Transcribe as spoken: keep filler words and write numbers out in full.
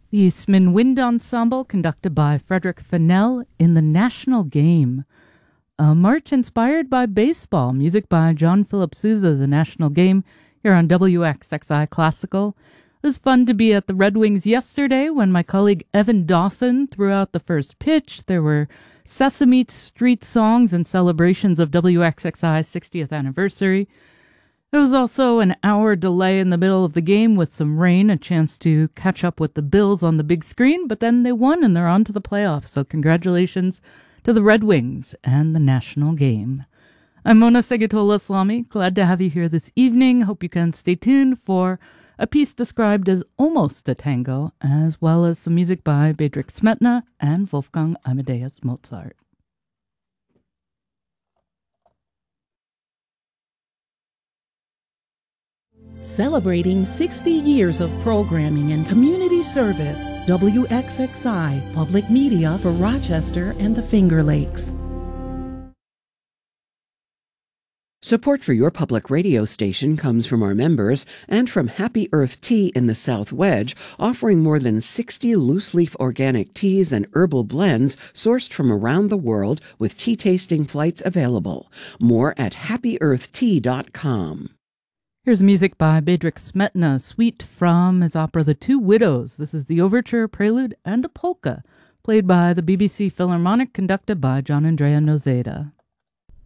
The Eastman Wind Ensemble, conducted by Frederick Fennell, in the National Game. A march inspired by baseball, music by John Philip Sousa, the National Game, here on W X X I Classical. It was fun to be at the Red Wings yesterday when my colleague Evan Dawson threw out the first pitch. There were Sesame Street songs and celebrations of W X X I's sixtieth anniversary. There was also an hour delay in the middle of the game with some rain, a chance to catch up with the Bills on the big screen, but then they won and they're on to the playoffs. So congratulations to the Red Wings and the National Game. I'm Mona Segatola Islami. Glad to have you here this evening. Hope you can stay tuned for a piece described as almost a tango, as well as some music by Bedřich Smetana and Wolfgang Amadeus Mozart. Celebrating sixty years of programming and community service, W X X I, public media for Rochester and the Finger Lakes. Support for your public radio station comes from our members and from Happy Earth Tea in the South Wedge, offering more than sixty loose-leaf organic teas and herbal blends sourced from around the world with tea-tasting flights available. More at happy earth tea dot com. Here's music by Bedřich Smetana, suite from his opera The Two Widows. This is the overture, prelude, and a polka, played by the B B C Philharmonic, conducted by Gian Andrea Nozeda.